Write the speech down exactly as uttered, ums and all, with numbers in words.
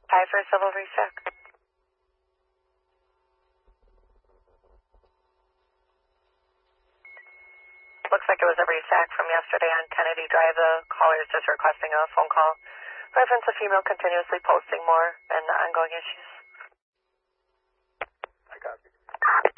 Hi for civil recheck. Looks like it was a recheck from yesterday on Kennedy Drive. The caller is just requesting a phone call. Reference a female continuously posting more and ongoing issues. I got you.